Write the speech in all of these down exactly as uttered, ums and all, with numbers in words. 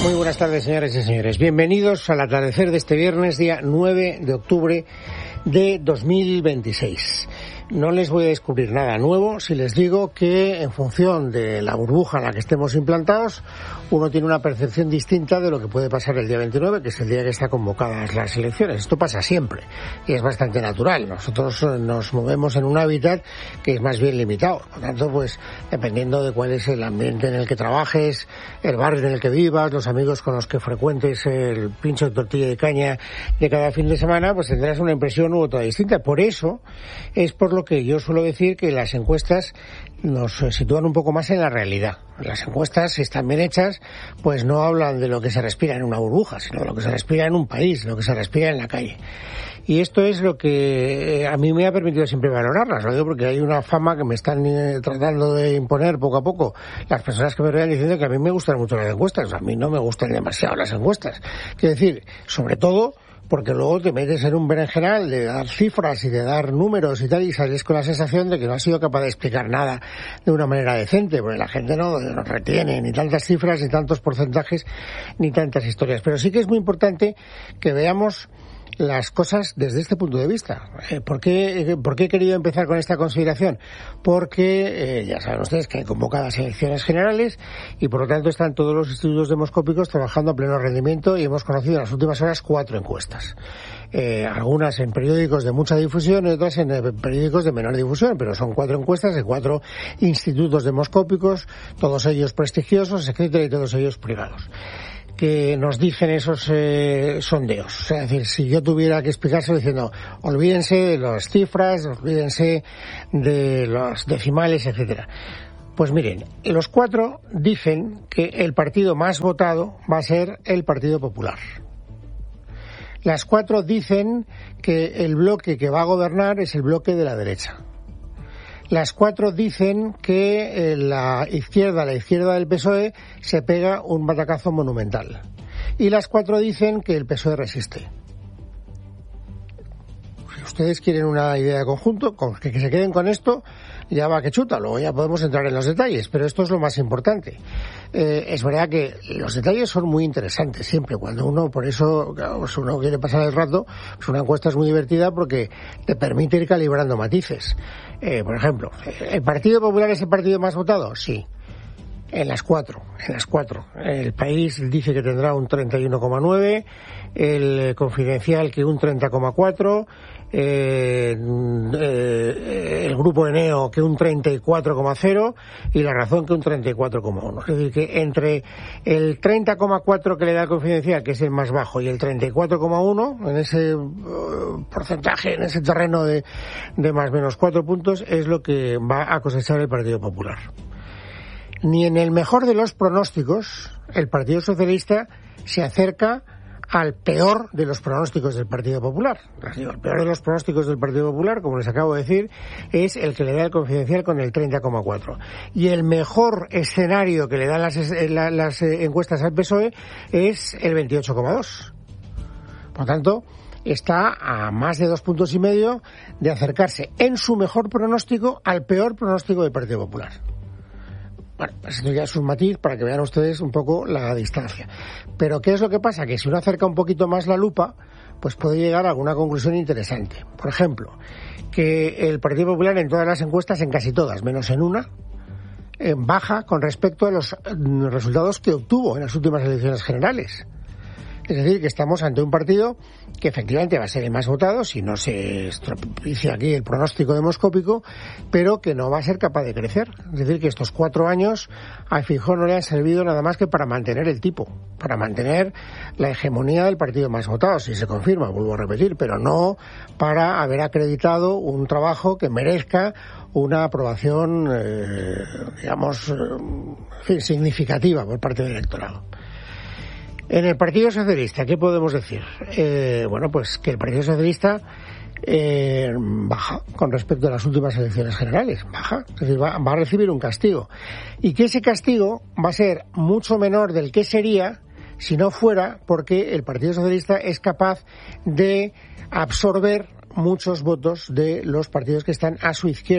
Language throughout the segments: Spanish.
Muy buenas tardes, señoras y señores. Bienvenidos al atardecer de este viernes, día nueve de octubre de dos mil veintiséis. No les voy a descubrir nada nuevo si les digo que, en función de la burbuja en la que estemos implantados, uno tiene una percepción distinta de lo que puede pasar el día veintinueve, que es el día que están convocadas las elecciones. Esto pasa siempre y es bastante natural. Nosotros nos movemos en un hábitat que es más bien limitado. Por lo tanto, pues, dependiendo de cuál es el ambiente en el que trabajes, el barrio en el que vivas, los amigos con los que frecuentes el pincho de tortilla de caña de cada fin de semana, pues tendrás una impresión u otra distinta. Por eso es por lo que yo suelo decir que las encuestas nos sitúan un poco más en la realidad. Las encuestas, si están bien hechas, pues no hablan de lo que se respira en una burbuja, sino de lo que se respira en un país, lo que se respira en la calle. Y esto es lo que a mí me ha permitido siempre valorarlas. Lo digo porque hay una fama que me están eh, tratando de imponer poco a poco las personas que me vean diciendo que a mí me gustan mucho las encuestas. A mí no me gustan demasiado las encuestas. Quiero decir, sobre todo porque luego te metes en un berenjenal de dar cifras y de dar números y tal, y sales con la sensación de que no has sido capaz de explicar nada de una manera decente, porque la gente no, no retiene ni tantas cifras, ni tantos porcentajes, ni tantas historias. Pero sí que es muy importante que veamos las cosas desde este punto de vista. Eh, ¿por qué, ¿Por qué he querido empezar con esta consideración? Porque eh, ya saben ustedes que hay convocadas elecciones generales y por lo tanto están todos los institutos demoscópicos trabajando a pleno rendimiento y hemos conocido en las últimas horas cuatro encuestas. Eh, algunas en periódicos de mucha difusión y otras en eh, periódicos de menor difusión, pero son cuatro encuestas de cuatro institutos demoscópicos, todos ellos prestigiosos, etcétera, y todos ellos privados, que nos dicen esos eh, sondeos. O sea, es decir, si yo tuviera que explicárselo diciendo, olvídense de las cifras, olvídense de los decimales, etcétera. Pues miren, los cuatro dicen que el partido más votado va a ser el Partido Popular. Las cuatro dicen que el bloque que va a gobernar es el bloque de la derecha. Las cuatro dicen que eh, la izquierda, la izquierda del P S O E, se pega un batacazo monumental. Y las cuatro dicen que el P S O E resiste. Si ustedes quieren una idea de conjunto, con que, que se queden con esto, ya va que chuta, luego ya podemos entrar en los detalles, pero esto es lo más importante. Eh, es verdad que los detalles son muy interesantes siempre, cuando uno, por eso, claro, pues uno quiere pasar el rato, pues una encuesta es muy divertida porque te permite ir calibrando matices. Eh, por ejemplo, ¿el Partido Popular es el partido más votado? Sí. En las cuatro, en las cuatro. El País dice que tendrá un treinta y uno coma nueve, el Confidencial que un treinta coma cuatro, eh, eh, el Grupo Eneo que un treinta y cuatro coma cero y La Razón que un treinta y cuatro coma uno. Es decir, que entre el treinta coma cuatro que le da el Confidencial, que es el más bajo, y el treinta y cuatro coma uno, en ese uh, porcentaje, en ese terreno de, de más o menos cuatro puntos, es lo que va a cosechar el Partido Popular. Ni en el mejor de los pronósticos el Partido Socialista se acerca al peor de los pronósticos del Partido Popular. El peor de los pronósticos del Partido Popular, como les acabo de decir, es el que le da el Confidencial con el treinta coma cuatro. Y el mejor escenario que le dan las, las, las encuestas al P S O E es el veintiocho coma dos. Por lo tanto, está a más de dos puntos y medio de acercarse en su mejor pronóstico al peor pronóstico del Partido Popular. Bueno, pues esto ya es un matiz para que vean ustedes un poco la distancia. Pero ¿qué es lo que pasa? Que si uno acerca un poquito más la lupa, pues puede llegar a alguna conclusión interesante. Por ejemplo, que el Partido Popular en todas las encuestas, en casi todas, menos en una, eh, baja con respecto a los resultados que obtuvo en las últimas elecciones generales. Es decir, que estamos ante un partido que efectivamente va a ser el más votado, si no se estropicia aquí el pronóstico demoscópico, pero que no va a ser capaz de crecer. Es decir, que estos cuatro años a Feijóo no le han servido nada más que para mantener el tipo, para mantener la hegemonía del partido más votado, si se confirma, vuelvo a repetir, pero no para haber acreditado un trabajo que merezca una aprobación, eh, digamos, eh, significativa por parte del electorado. En el Partido Socialista, ¿qué podemos decir? Eh, bueno, pues que el Partido Socialista eh, baja con respecto a las últimas elecciones generales, baja, es decir, va, va a recibir un castigo. Y que ese castigo va a ser mucho menor del que sería si no fuera porque el Partido Socialista es capaz de absorber muchos votos de los partidos que están a su izquierda.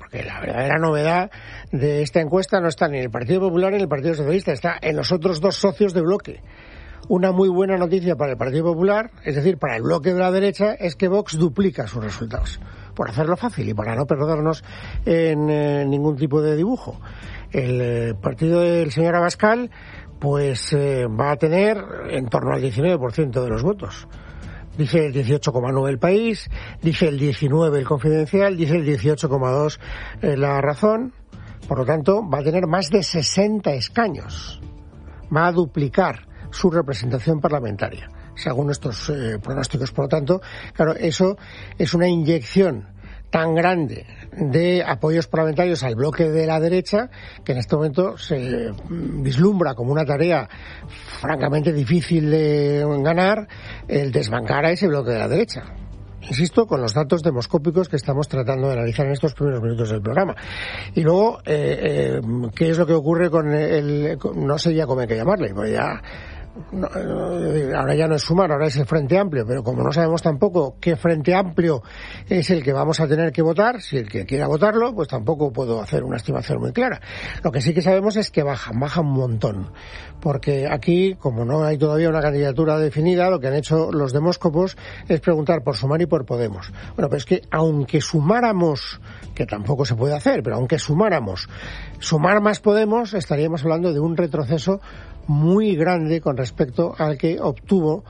porque la verdadera novedad de esta encuesta no está ni en el Partido Popular ni en el Partido Socialista, está en los otros dos socios de bloque. Una muy buena noticia para el Partido Popular, es decir, para el bloque de la derecha, es que Vox duplica sus resultados, por hacerlo fácil y para no perdernos en eh, ningún tipo de dibujo. El eh, partido del señor Abascal pues eh, va a tener en torno al diecinueve por ciento de los votos. Dice el dieciocho coma nueve el País, dice el diecinueve el Confidencial, dice el dieciocho coma dos eh, La Razón. Por lo tanto, va a tener más de sesenta escaños. Va a duplicar su representación parlamentaria, según estos eh, pronósticos. Por lo tanto, claro, eso es una inyección tan grande de apoyos parlamentarios al bloque de la derecha que en este momento se vislumbra como una tarea francamente difícil de ganar el desbancar a ese bloque de la derecha. Insisto, con los datos demoscópicos que estamos tratando de analizar en estos primeros minutos del programa. Y luego, eh, eh, ¿qué es lo que ocurre con el... Con, no sé ya cómo hay que llamarle, porque ya... No, ahora ya no es Sumar, ahora es el Frente Amplio, pero como no sabemos tampoco qué Frente Amplio es el que vamos a tener que votar, si el que quiera votarlo, pues tampoco puedo hacer una estimación muy clara. Lo que sí que sabemos es que bajan, bajan un montón, porque aquí, como no hay todavía una candidatura definida, lo que han hecho los demóscopos es preguntar por Sumar y por Podemos. Bueno, pero es que aunque sumáramos, que tampoco se puede hacer, pero aunque sumáramos, sumar más Podemos, estaríamos hablando de un retroceso muy grande con respecto al que obtuvo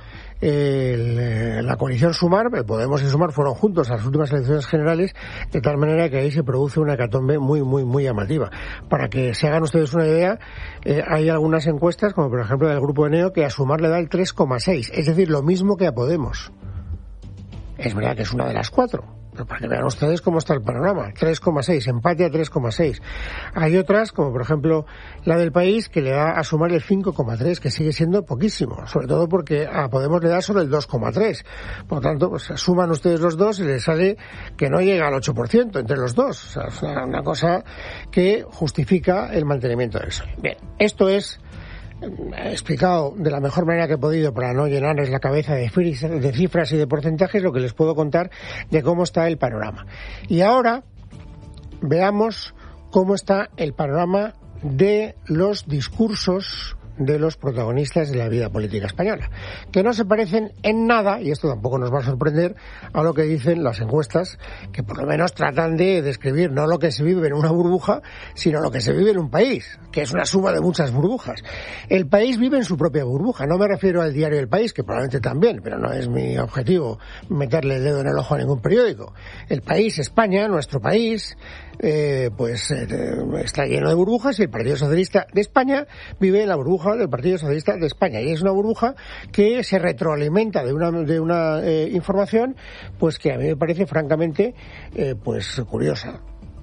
el, la coalición Sumar. Podemos y Sumar fueron juntos a las últimas elecciones generales, de tal manera que ahí se produce una hecatombe muy, muy, muy llamativa. Para que se hagan ustedes una idea, eh, hay algunas encuestas, como por ejemplo del Grupo Eneo, que a Sumar le da el tres coma seis, es decir, lo mismo que a Podemos. Es verdad que es una de las cuatro, pero para que vean ustedes cómo está el panorama. tres coma seis, empate a tres coma seis. Hay otras, como por ejemplo la del País, que le da a Sumar el cinco coma tres, que sigue siendo poquísimo, sobre todo porque a Podemos le da solo el dos coma tres. Por lo tanto, pues suman ustedes los dos y les sale que no llega al ocho por ciento entre los dos. O sea, es una, una cosa que justifica el mantenimiento del P S O E. Bien, esto es... He explicado de la mejor manera que he podido para no llenarles la cabeza de cifras y de porcentajes lo que les puedo contar de cómo está el panorama. Y ahora veamos cómo está el panorama de los discursos de los protagonistas de la vida política española, que no se parecen en nada, y esto tampoco nos va a sorprender, a lo que dicen las encuestas, que por lo menos tratan de describir no lo que se vive en una burbuja, sino lo que se vive en un país, que es una suma de muchas burbujas. El país vive en su propia burbuja, no me refiero al diario El País, que probablemente también, pero no es mi objetivo meterle el dedo en el ojo a ningún periódico. El país, España, nuestro país, eh, pues eh, está lleno de burbujas, y el Partido Socialista de España vive en la burbuja del Partido Socialista de España, y es una burbuja que se retroalimenta de una de una eh, información pues que a mí me parece francamente eh, pues curiosa.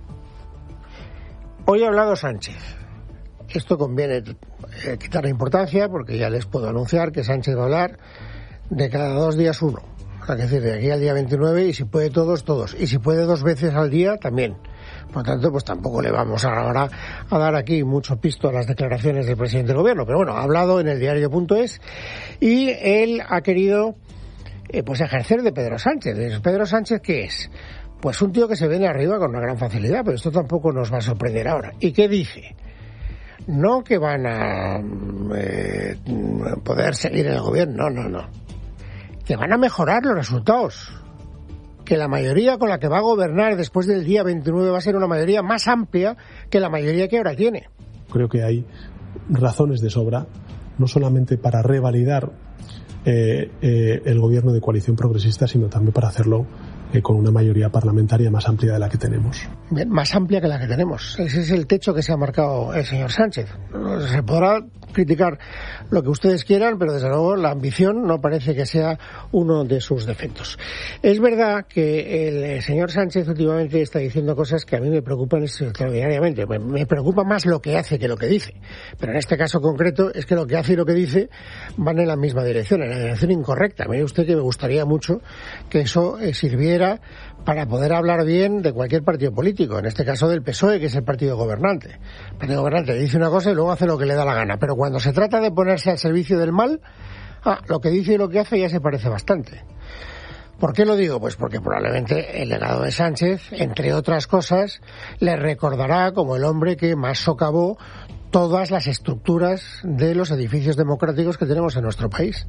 Hoy ha hablado Sánchez. Esto conviene eh, quitarle importancia, porque ya les puedo anunciar que Sánchez va a hablar de cada dos días uno, o sea, que decir, de aquí al día veintinueve, y si puede todos, todos, y si puede dos veces al día, también. Por lo tanto, pues tampoco le vamos a, ahora a dar aquí mucho pisto a las declaraciones del presidente del gobierno, pero bueno, ha hablado en el diario punto es, y él ha querido eh, pues ejercer de Pedro Sánchez. ¿Pedro Sánchez qué es? Pues un tío que se viene arriba con una gran facilidad, pero esto tampoco nos va a sorprender ahora. ¿Y qué dice? No que van a eh, poder seguir en el gobierno, no, no, no. Que van a mejorar los resultados. Que la mayoría con la que va a gobernar después del día veintinueve va a ser una mayoría más amplia que la mayoría que ahora tiene. Creo que hay razones de sobra, no solamente para revalidar eh, eh, el gobierno de coalición progresista, sino también para hacerlo eh, con una mayoría parlamentaria más amplia de la que tenemos. Bien, más amplia que la que tenemos. Ese es el techo que se ha marcado el señor Sánchez. Se podrá criticar lo que ustedes quieran, pero desde luego la ambición no parece que sea uno de sus defectos. Es verdad que el señor Sánchez últimamente está diciendo cosas que a mí me preocupan extraordinariamente. Me preocupa más lo que hace que lo que dice. Pero en este caso concreto es que lo que hace y lo que dice van en la misma dirección, en la dirección incorrecta. Mire usted que me gustaría mucho que eso sirviera para poder hablar bien de cualquier partido político, en este caso del P S O E, que es el partido gobernante. El partido gobernante dice una cosa y luego hace lo que le da la gana, pero cuando se trata de ponerse al servicio del mal, ah, lo que dice y lo que hace ya se parece bastante. ¿Por qué lo digo? Pues porque probablemente el legado de Sánchez, entre otras cosas, le recordará como el hombre que más socavó todas las estructuras de los edificios democráticos que tenemos en nuestro país.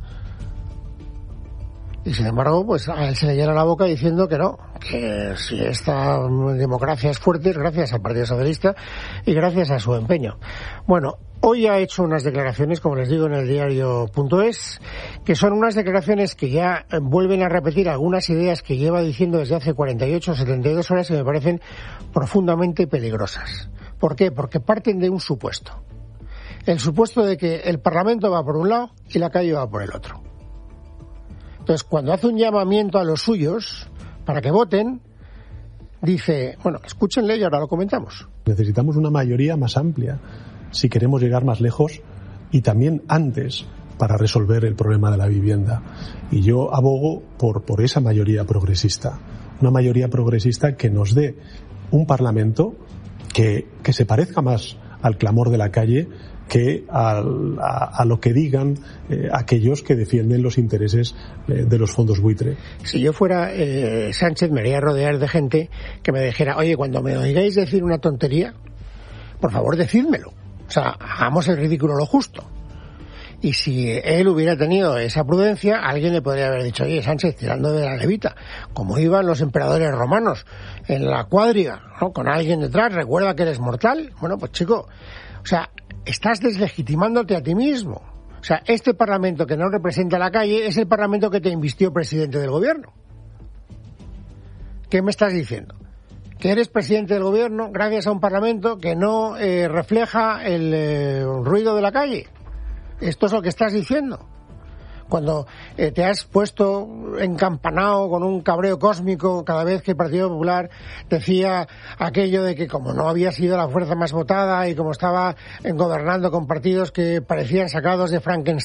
Y sin embargo, pues a él se le llena la boca diciendo que no, que si esta democracia es fuerte es gracias al Partido Socialista y gracias a su empeño. Bueno, hoy ha hecho unas declaraciones, como les digo, en el diario punto es, que son unas declaraciones que ya vuelven a repetir algunas ideas que lleva diciendo desde hace cuarenta y ocho o setenta y dos horas y me parecen profundamente peligrosas. ¿Por qué? Porque parten de un supuesto. El supuesto de que el Parlamento va por un lado y la calle va por el otro. Entonces, cuando hace un llamamiento a los suyos para que voten, dice, bueno, escúchenle y ahora lo comentamos. Necesitamos una mayoría más amplia si queremos llegar más lejos y también antes para resolver el problema de la vivienda. Y yo abogo por, por esa mayoría progresista. Una mayoría progresista que nos dé un Parlamento que, que se parezca más al clamor de la calle que a, a, a lo que digan eh, aquellos que defienden los intereses eh, de los fondos buitre. Si yo fuera eh, Sánchez, me haría rodear de gente que me dijera, oye, cuando me oigáis decir una tontería, por favor decídmelo. O sea, hagamos el ridículo lo justo. Y si él hubiera tenido esa prudencia, alguien le podría haber dicho, oye, Sánchez, tirando de la levita, como iban los emperadores romanos en la cuadriga, ¿no? Con alguien detrás, recuerda que eres mortal. Bueno, pues chico, o sea, estás deslegitimándote a ti mismo. O sea, este Parlamento que no representa la calle es el Parlamento que te invistió presidente del gobierno. ¿Qué me estás diciendo? Que eres presidente del gobierno gracias a un Parlamento que no eh, refleja el eh, ruido de la calle. Esto es lo que estás diciendo. Cuando eh, te has puesto encampanado con un cabreo cósmico cada vez que el Partido Popular decía aquello de que como no había sido la fuerza más votada y como estaba gobernando con partidos que parecían sacados de Frankenstein,